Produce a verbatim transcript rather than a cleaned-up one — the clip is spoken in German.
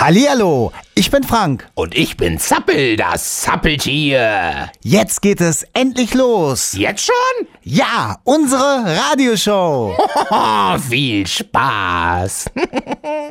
Hallihallo, ich bin Frank. Und ich bin Zappel, das Zappeltier. Jetzt geht es endlich los. Jetzt schon? Ja, unsere Radioshow. Viel Spaß.